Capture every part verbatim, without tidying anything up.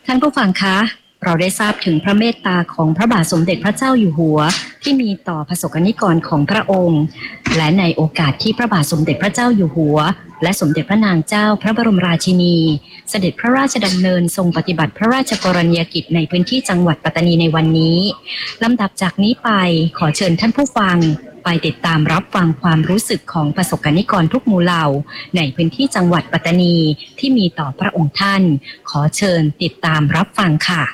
ท่านผู้ฟังคะเราได้ทราบถึงพระเมตตาของพระบาทสมเด็จพระเจ้าอยู่หัวที่มีต่อประสบกนิกรของพระองค์และในโอกาสที่พระบาทสมเด็จพระเจ้าอยู่หัวและสมเด็จพระนางเจ้าพระบรมราชินีเสด็จพระราชดำเนินทรงปฏิบัติพระราชกรณียกิจในพื้นที่จังหวัดปัตตานีในวันนี้ลำดับจากนี้ไปขอเชิญท่านผู้ฟังไปติดตามรับฟังความรู้สึกของประสบกนิกรทุกหมู่เหล่าในพื้นที่จังหวัดปัตตานีที่มีต่อพระองค์ท่านขอเชิญติดตามรับฟังค่ะ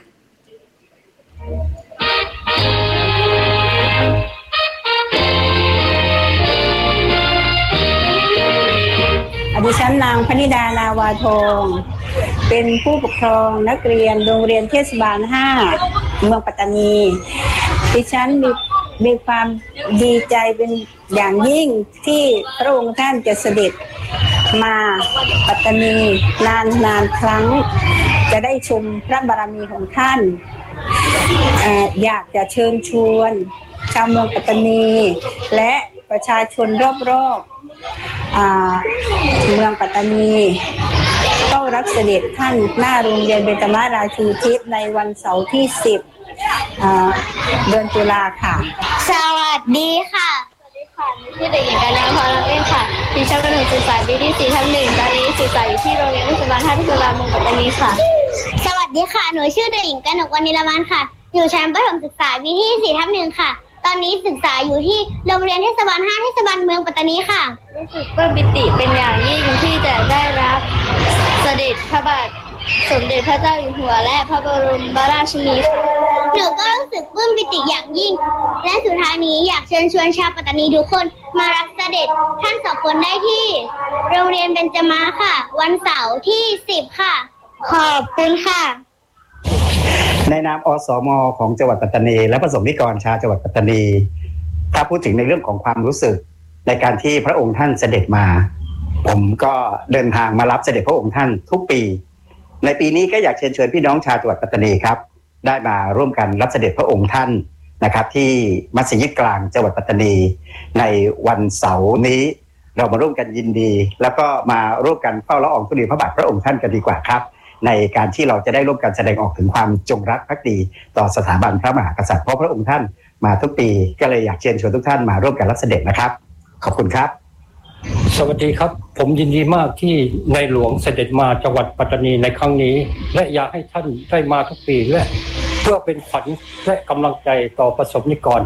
ดิฉันนางพนิดานาวาทองเป็นผู้ปกครองนักเรียนโรงเรียนเทศบาลห้าเมืองปัตตานีดิฉันมีมีความดีใจเป็นอย่างยิ่งที่พระองค์ท่านจะเสด็จมาปัตตานีนานนานครั้งจะได้ชมพระบารมีของท่านเอ่ออยากจะเชิญชวนชาวเมืองปัตตานีและประชาชนรอบๆอ่าเมืองปัตตานีก็รับเสด็จท่านหน้าโรงเรียนเบญจมาราชูทิศในวันเสาร์ที่สิบอ่าเดือนตุลาค่ะสวัสดีค่ะสวัสดีค่ะชื่อเด็กหญิงกาญจนาพรรักเล่นค่ะดิฉันเป็นนักศึกษาปีที่สี่ทับหนึ่งตอนนี้ศึกษาอยู่ที่โรงเรียนเทศบาลห้าเทศบาลเมืองปัตตานีค่ะสวัสดีค่ะหนูชื่อเด็กหญิงกนกวรรณนิรมันค่ะอยู่ชั้นประถมศึกษาปีที่สี่ทับหนึ่งค่ะตอนนี้ศึกษาอยู่ที่โรงเรียนเทศบาลห้าเทศบาลเมืองปัตตานีค่ะรู้สึกปลื้มปิติเป็นอย่างยิ่งที่จะได้รับเสด็จพระบาทสมเด็จพระเจ้าอยู่หัวและพระบรมราชินีหนูก็รู้สึกปลื้มปิติอย่างยิ่งและสุดท้ายนี้อยากเชิญชวนชาวปัตตานีทุกคนมารับเสด็จท่านสองคนได้ที่โรงเรียนเบญจมาค่ะวันเสาร์ที่สิบค่ะขอบคุณค่ะในนามอสม.ของจังหวัดปัตตานีและประสบนิกรชาวจังหวัดปัตตานีถ้าพูดถึงในเรื่องของความรู้สึกในการที่พระองค์ท่านเสด็จมาผมก็เดินทางมารับเสด็จพระองค์ท่านทุกปีในปีนี้ก็อยากเชิญชวนพี่น้องชาวจังหวัดปัตตานีครับได้มาร่วมกันรับเสด็จพระองค์ท่านนะครับที่มัสยิดกลางจังหวัดปัตตานีในวันเสาร์นี้เรามาร่วมกันยินดีแล้วก็มาร่วมกันเฝ้าละอองธุลีพระบาทพระองค์ท่านกันดีกว่าครับในการที่เราจะได้ร่วมกันแสดงออกถึงความจงรักภักดีต่อสถาบันพระมหากษัตริย์เพราะพระองค์ท่านมาทุกปีก็เลยอยากเชิญชวนทุกท่านมาร่วมกันรับเสด็จนะครับขอบคุณครับสวัสดีครับผมยินดีมากที่ในหลวงเสด็จมาจังหวัดปัตตานีในครั้งนี้และอยากให้ท่านได้มาทุกปีและเพื่อเป็นขวัญและกำลังใจต่อประสบนิกร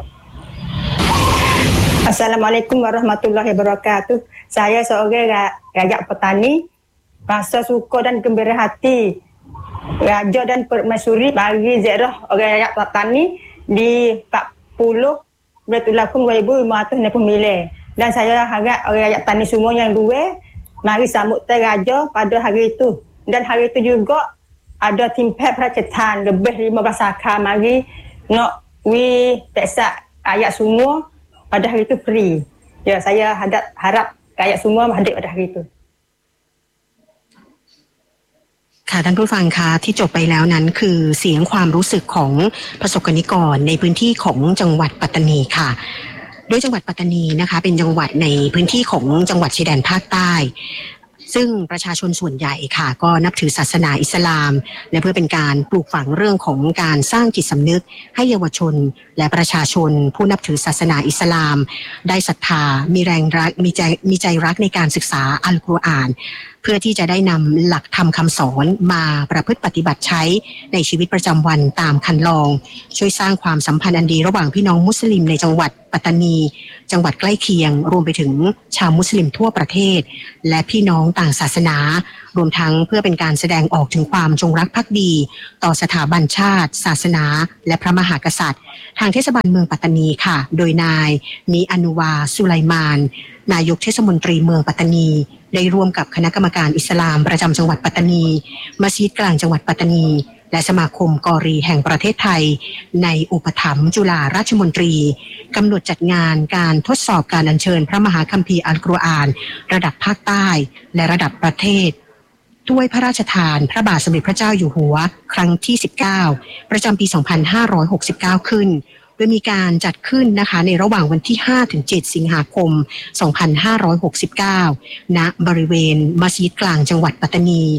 Assalamualaikum warahmatullahi wabarakatuh. Saya seorang rakyat Petani rasa suka dan gembira hati Raja dan Permaisuri bagi ziarah orang rakyat Petani di empat puluh Bulan dua ribu lima ratus enam puluh sembilan dan saya harap orang rakyat Petani semua yang dua mari sambut Raja pada hari itu dan hari itu juga ada timpat percetakan lebih lima belas saka mari nak we teksak ayat semua pada hari itu free. Ya saya harap harap ayat semua hadir pada hari itu. ค่ะท่านผู้ฟังคะที่จบไปแล้วนั้นคือเสียงความรู้สึกของประสบกนิกรในพื้นที่ของจังหวัดปัตตานีค่ะโดยจังหวัดปัตตานีนะคะเป็นจังหวัดในพื้นที่ของจังหวัดชายแดนภาคใต้ซึ่งประชาชนส่วนใหญ่ค่ะก็นับถือศาสนาอิสลามและเพื่อเป็นการปลูกฝังเรื่องของการสร้างจิตสำนึกให้เยาวชนและประชาชนผู้นับถือศาสนาอิสลามได้ศรัทธามีแรงรักมีใจมีใจรักในการศึกษาอัลกุรอานเพื่อที่จะได้นำหลักธรรมคำสอนมาประพฤติปฏิบัติใช้ในชีวิตประจำวันตามคันลองช่วยสร้างความสัมพันธ์อันดีระหว่างพี่น้องมุสลิมในจังหวัดปัตตานีจังหวัดใกล้เคียงรวมไปถึงชาวมุสลิมทั่วประเทศและพี่น้องต่างศาสนารวมทั้งเพื่อเป็นการแสดงออกถึงความจงรักภักดีต่อสถาบันชาติศาสนาและพระมหากษัตริย์ทางเทศบาลเมืองปัตตานีค่ะโดยนายมีอนุวาสุไลมานนายกเทศมนตรีเมืองปัตตานีได้ร่วมกับคณะกรรมการอิสลามประจำจังหวัดปัตตานีมัสยิดกลางจังหวัดปัตตานีและสมาคมกอรีแห่งประเทศไทยในอุปถัมภ์จุฬาราชมนตรีกำหนดจัดงานการทดสอบการอัญเชิญพระมหาคัมภีร์อัลกุรอานระดับภาคใต้และระดับประเทศถ้วยพระราชทานพระบาทสมเด็จพระเจ้าอยู่หัวครั้งที่สิบเก้าประจำปีสองพันห้าร้อยหกสิบเก้าขึ้นโดยมีการจัดขึ้นนะคะในระหว่างวันที่ห้าถึงเจ็ดสิงหาคมสองพันห้าร้อยหกสิบเก้าณบริเวณมัสยิดกลางจังหวัดปัตตานี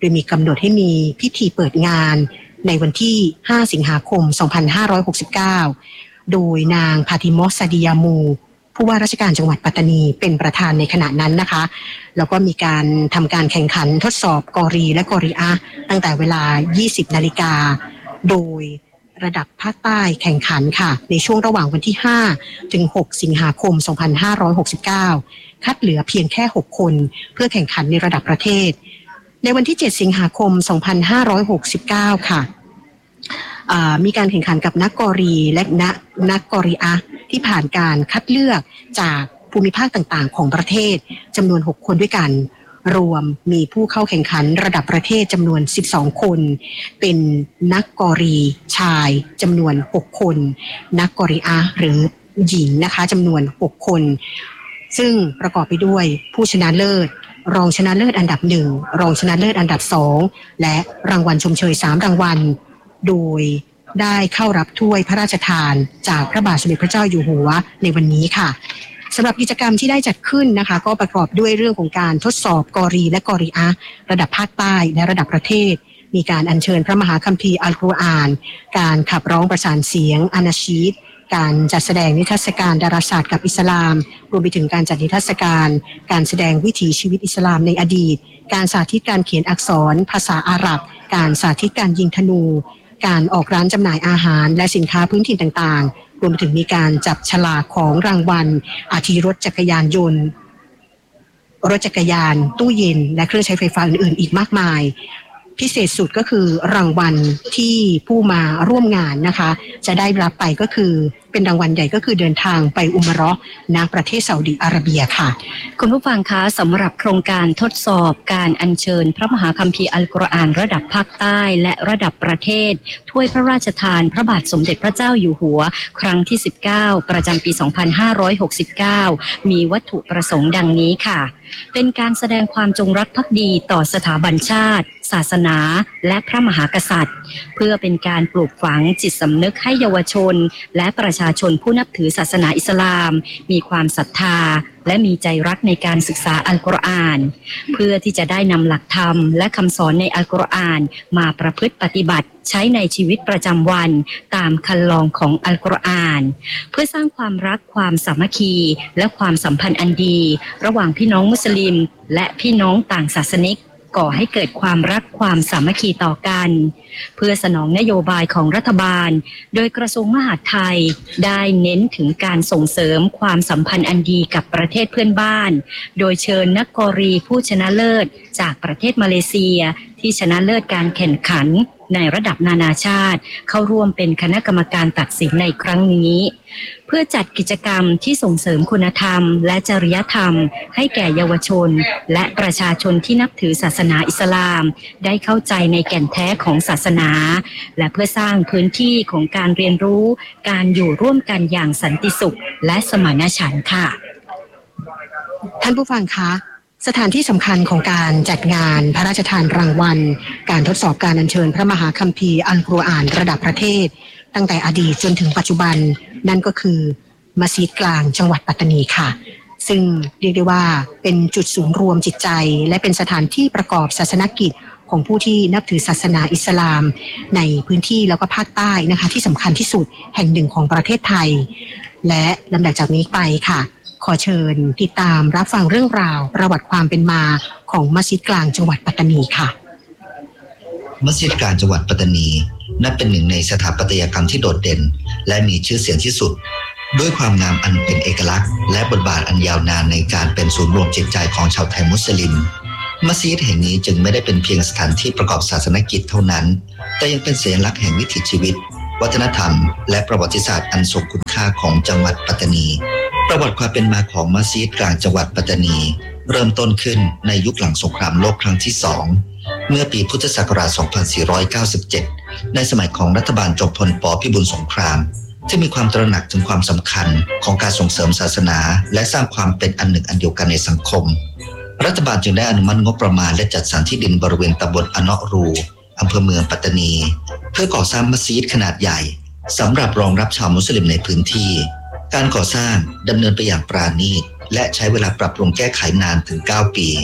ดยมีกำหนดให้มีพิธีเปิดงานในวันที่ห้าสิงหาคมสองพันห้าร้อยหกสิบเก้าโดยนางพาติมอสซาดิยามูผู้ว่าราชการจังหวัดปัตตานีเป็นประธานในขณะนั้นนะคะแล้วก็มีการทำการแข่งขันทดสอบกอรีและกอริอะห์ตั้งแต่เวลา ยี่สิบนาฬิกาโดยระดับภาคใต้แข่งขันค่ะในช่วงระหว่างวันที่ห้าถึงหกสิงหาคมสองพันห้าร้อยหกสิบเก้าคัดเหลือเพียงแค่หกคนเพื่อแข่งขันในระดับประเทศในวันที่เจ็ดสิงหาคมสองพันห้าร้อยหกสิบเก้าค่ะมีการแข่งขันกับนักกอรีและนักนักกอริอะห์ที่ผ่านการคัดเลือกจากภูมิภาคต่างๆของประเทศจำนวนหกคนด้วยกันรวมมีผู้เข้าแข่งขันระดับประเทศจำนวนสิบสองคนเป็นนักกอรีชายจำนวนหกคนนักกอริอะห์หรือหญิงนะคะจำนวนหกคนซึ่งประกอบไปด้วยผู้ชนะเลิศรองชนะเลิศอันดับหนึ่งรองชนะเลิศอันดับสองและรางวัลชมเชยสามรางวัลโดยได้เข้ารับถ้วยพระราชทานจากพระบาทสมเด็จพระเจ้าอยู่หัวในวันนี้ค่ะสำหรับกิจกรรมที่ได้จัดขึ้นนะคะก็ประกอบด้วยเรื่องของการทดสอบกอรีและกอริอะห์ระดับภาคใต้และระดับประเทศมีการอัญเชิญพระมหาคัมภีร์อัลกุรอานการขับร้องประสานเสียงอานาชีดการจัดแสดงนิทรรศการดาราศาสตร์กับอิสลามรวมไปถึงการจัดนิทรรศการการแสดงวิถีชีวิตอิสลามในอดีตการสาธิตการเขียนอักษรภาษาอาหรับการสาธิตการยิงธนูการออกร้านจำหน่ายอาหารและสินค้าพื้นถิ่นต่างๆรวมไปถึงมีการจับฉลากของรางวัลอาทิรถจักรยานยนต์รถจักรยานตู้เย็นและเครื่องใช้ไฟฟ้าอื่นๆอีกมากมายพิเศษสุดก็คือรางวัลที่ผู้มาร่วมงานนะคะจะได้รับไปก็คือเป็นรางวัลใหญ่ก็คือเดินทางไปอุมเราะห์ณประเทศซาอุดิอาระเบียค่ะคุณผู้ฟังคะสำหรับโครงการทดสอบการอัญเชิญพระมหาคัมภีร์อัลกุรอานระดับภาคใต้และระดับประเทศถ้วยพระราชทานพระบาทสมเด็จพระเจ้าอยู่หัวครั้งที่สิบเก้าประจำปีสองพันห้าร้อยหกสิบเก้ามีวัตถุประสงค์ดังนี้ค่ะเป็นการแสดงความจงรักภักดีต่อสถาบันชาติศาสนาและพระมหากษัตริย์เพื่อเป็นการปลูกฝังจิตสำนึกให้เยาวชนและประชาชนผู้นับถือศาสนาอิสลามมีความศรัทธาและมีใจรักในการศึกษาอัลกุรอานเพื่อที่จะได้นำหลักธรรมและคำสอนในอัลกุรอานมาประพฤติปฏิบัติใช้ในชีวิตประจำวันตามคันลองของอัลกุรอานเพื่อสร้างความรักความสามัคคีและความสัมพันธ์อันดีระหว่างพี่น้องมุสลิมและพี่น้องต่างศาสนิกก่อให้เกิดความรักความสามัคคีต่อกันเพื่อสนองนโยบายของรัฐบาลโดยกระทรวงมหาดไทยได้เน้นถึงการส่งเสริมความสัมพันธ์อันดีกับประเทศเพื่อนบ้านโดยเชิญนักกอรีผู้ชนะเลิศจากประเทศมาเลเซียที่ชนะเลิศการแข่งขันในระดับนานาชาติเข้าร่วมเป็นคณะกรรมการตัดสินในครั้งนี้เพื่อจัดกิจกรรมที่ส่งเสริมคุณธรรมและจริยธรรมให้แก่เยาวชนและประชาชนที่นับถือศาสนาอิสลามได้เข้าใจในแก่นแท้ของศาสนาและเพื่อสร้างพื้นที่ของการเรียนรู้การอยู่ร่วมกันอย่างสันติสุขและสมานฉันท์ค่ะท่านผู้ฟังคะสถานที่สำคัญของการจัดงานพระราชทานรางวัลการทดสอบการอัญเชิญพระมหาคัมภีร์อัลกุรอานระดับประเทศตั้งแต่อดีตจนถึงปัจจุบันนั่นก็คือมัสยิดกลางจังหวัดปัตตานีค่ะซึ่งเรียกได้ว่าเป็นจุดศูนย์รวมจิตใจและเป็นสถานที่ประกอบศาสนกิจของผู้ที่นับถือศาสนาอิสลามในพื้นที่แล้วก็ภาคใต้นะคะที่สำคัญที่สุดแห่งหนึ่งของประเทศไทยและลำดับจากนี้ไปค่ะขอเชิญติดตามรับฟังเรื่องราวประวัติความเป็นมาของมัสยิดกลางจังหวัดปัตตานีค่ะมัสยิดกลางจังหวัดปัตตานีนับเป็นหนึ่งในสถาปัตยกรรมที่โดดเด่นและมีชื่อเสียงที่สุดด้วยความงามอันเป็นเอกลักษณ์และบทบาทอันยาวนานในการเป็นศูนย์รวมจิตใจของชาวไทยมุสลิมมัสยิดแห่งนี้จึงไม่ได้เป็นเพียงสถานที่ประกอบศาสนกิจเท่านั้นแต่ยังเป็นสัญลักษณ์แห่งวิถีชีวิตวัฒนธรรมและประวัติศาสตร์อันทรงคุณค่าของจังหวัดปัตตานีประวัติความเป็นมาของมัสยิดกลางจังหวัดปัตตานีเริ่มต้นขึ้นในยุคหลังสงครามโลกครั้งที่สองเมื่อปีพุทธศักราช สองพันสี่ร้อยเก้าสิบเจ็ด ในสมัยของรัฐบาลจอมพลป.พิบูลสงครามที่มีความตระหนักถึงความสำคัญของการส่งเสริมศาสนาและสร้างความเป็นอันหนึ่งอันเดียวกันในสังคมรัฐบาลจึงได้อนุมัติงบประมาณและจัดสรรที่ดินบริเวณตำบลอะเนาะรูอำเภอเมืองปัตตานีเพื่อก่อสร้างมัสยิดขนาดใหญ่สำหรับรองรับชาวมุสลิมในพื้นที่การก่อสร้างดำเนินไปอย่างปราณีตและใช้เวลาปรับปรุงแก้ไขนานถึงเก้าปี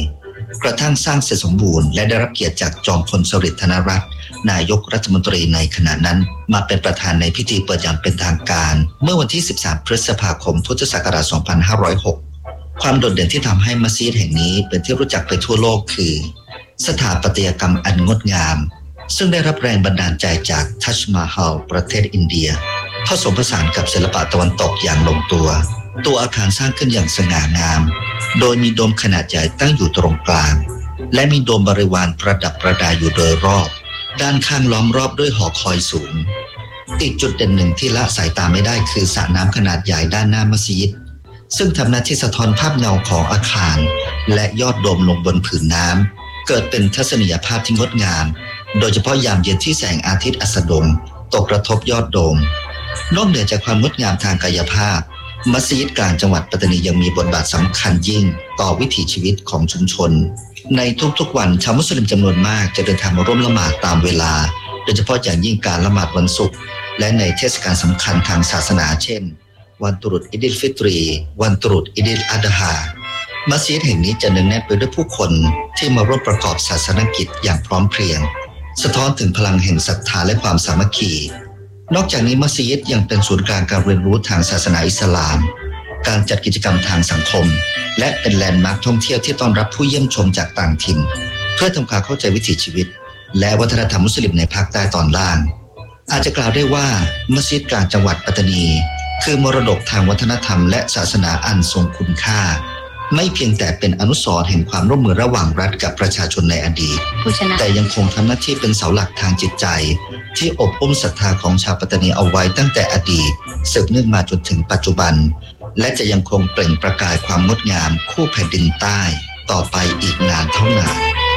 กระทั่งสร้างเสร็จสมบูรณ์และได้รับเกียรติจากจอมพลสฤษดิ์ธนรัตน์นายกรัฐมนตรีในขณะนั้นมาเป็นประธานในพิธีเปิดอย่างเป็นทางการเมื่อวันที่สิบสามพฤษภาคมพุทธศักราชสองพันห้าร้อยหกความโดดเด่นที่ทำให้มัสยิดแห่งนี้เป็นที่รู้จักไปทั่วโลกคือสถาปัตยกรรมอันงดงามซึ่งได้รับแรงบันดาลใจจากทัชมาฮัลประเทศอินเดียผสมผสานกับศิลปะตะวันตกอย่างลงตัวตัวอาคารสร้างขึ้นอย่างสง่างามโดยมีโดมขนาดใหญ่ตั้งอยู่ตรงกลางและมีโดมบริวารประดับประดาอยู่โดยรอบด้านข้างล้อมรอบด้วยหอคอยสูงอีกจุดเด่นหนึ่งที่ละสายตาไม่ได้คือสระน้ำขนาดใหญ่ด้านหน้ามัสยิดซึ่งทำหน้าที่สะท้อนภาพเงาของอาคารและยอดโดมลงบนผืนน้ำเกิดเป็นทัศนียภาพที่งดงามโดยเฉพาะยามเย็นที่แสงอาทิตย์อัสดงตกกระทบยอดโดมนอกเหนือจากความงดงามทางกายภาพมัสยิดกลางจังหวัดปัตตานียังมีบทบาทสำคัญยิ่งต่อวิถีชีวิตของชุมชนในทุกๆวันชาวมุสลิมจำนวนมากจะเดินทางมาร่วมละหมาดตามเวลาโดยเฉพาะอย่างยิ่งการละหมาดวันศุกร์และในเทศกาลสำคัญทางศาสนาเช่นวันตรุษอิด อิล ฟิตรีวันตรุษอิด อิล อัฎฮามัสยิดแห่งนี้จะเนืองแน่นไปด้วยผู้คนที่มาร่วมประกอบศาสนกิจอย่างพร้อมเพรียงสะท้อนถึงพลังแห่งศรัทธาและความสามัคคีนอกจากนี้มัสยิดยังเป็นศูนย์กลางการเรียนรู้ทางศาสนาอิสลามการจัดกิจกรรมทางสังคมและเป็นแลนด์มาร์คท่องเที่ยวที่ต้อนรับผู้เยี่ยมชมจากต่างถิ่นเพื่อทำความเข้าใจวิถีชีวิตและวัฒนธรรมมุสลิมในภาคใต้ตอนล่างอาจจะกล่าวได้ว่ามัสยิดกลางจังหวัดปัตตานีคือมรดกทางวัฒนธรรมและศาสนาอันทรงคุณค่าไม่เพียงแต่เป็นอนุสรณ์แห่งความร่วมมือระหว่างรัฐกับประชาชนในอดีตแต่ยังคงทำหน้าที่เป็นเสาหลักทางจิตใจที่อบอุ้มศรัทธาของชาวปัตตานีเอาไว้ตั้งแต่อดีตสืบเนื่องมาจนถึงปัจจุบันและจะยังคงเปล่งประกายความงดงามคู่แผ่นดินใต้ต่อไปอีกนานเท่านาน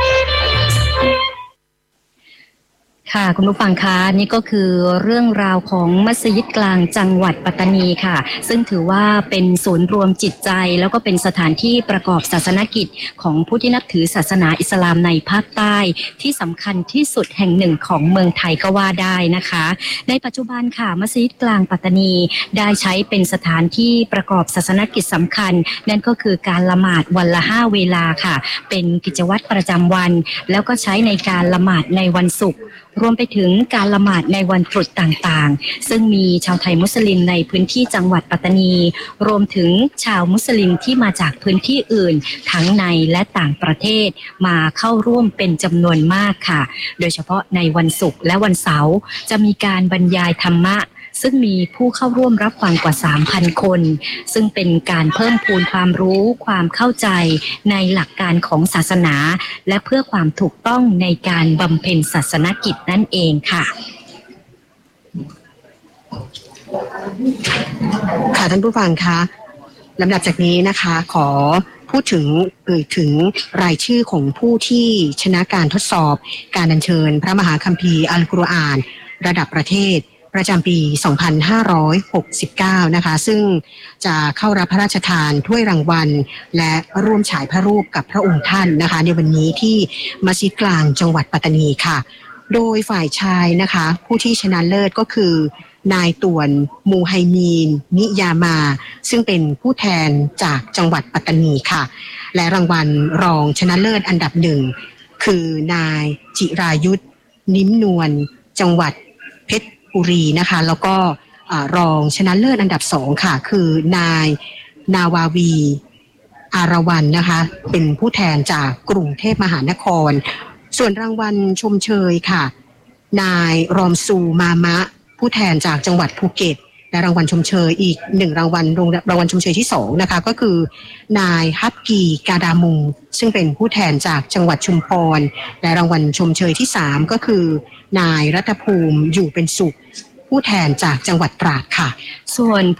ค่ะคุณผู้ฟังคะนี่ก็คือเรื่องราวของมัสยิดกลางจังหวัดปัตตานีค่ะซึ่งถือว่าเป็นศูนย์รวมจิตใจแล้วก็เป็นสถานที่ประกอบศาสนกิจของผู้ที่นับถือศาสนาอิสลามในภาคใต้ที่สำคัญที่สุดแห่งหนึ่งของเมืองไทยก็ว่าได้นะคะในปัจจุบันค่ะมัสยิดกลางปัตตานีได้ใช้เป็นสถานที่ประกอบศาสนกิจสำคัญนั่นก็คือการละหมาดวันละห้าเวลาค่ะเป็นกิจวัตรประจำวันแล้วก็ใช้ในการละหมาดในวันศุกร์รวมไปถึงการละหมาดในวันตรุษต่างๆซึ่งมีชาวไทยมุสลิมในพื้นที่จังหวัดปัตตานีรวมถึงชาวมุสลิมที่มาจากพื้นที่อื่นทั้งในและต่างประเทศมาเข้าร่วมเป็นจำนวนมากค่ะโดยเฉพาะในวันศุกร์และวันเสาร์จะมีการบรรยายธรรมะซึ่งมีผู้เข้าร่วมรับฟังกว่า สามพัน คนซึ่งเป็นการเพิ่มพูนความรู้ความเข้าใจในหลักการของศาสนาและเพื่อความถูกต้องในการบำเพ็ญศาสนกิจนั่นเองค่ะค่ะท่านผู้ฟังคะลำดับจากนี้นะคะขอพูดถึงเอ่ยถึงรายชื่อของผู้ที่ชนะการทดสอบการอัญเชิญพระมหาคัมภีร์อัลกุรอานระดับประเทศประจำปี สองพันห้าร้อยหกสิบเก้า นะคะซึ่งจะเข้ารับพระราชทานถ้วยรางวัลและร่วมฉายพระรูปกับพระองค์ท่านนะคะในวันนี้ที่มัสยิดกลางจังหวัดปัตตานีค่ะโดยฝ่ายชายนะคะผู้ที่ชนะเลิศก็คือนายต่วนมูไฮมีนนิยามาซึ่งเป็นผู้แทนจากจังหวัดปัตตานีค่ะและรางวัลรองชนะเลิศอันดับหนึ่งคือนายจิรายุทธนิ้มนวลจังหวัดเพชรบุรีนะคะแล้วก็รองชนะเลิศอันดับสองค่ะคือนายนาวาวีอารวันนะคะเป็นผู้แทนจากกรุงเทพมหานครส่วนรางวัลชมเชยค่ะนายรอมซูมามะผู้แทนจากจังหวัดภูเก็ตและรางวัลชมเชยอีกหนึ่งรางวัลรางวัลชมเชยที่สองนะคะก็คือนายฮับกีกาดามุงซึ่งเป็นผู้แทนจากจังหวัดชุมพรและรางวัลชมเชยที่สามก็คือนายรัตภูมิอยู่เป็นสุขผู้แทนจากจังหวัดตราดค่ะส่วน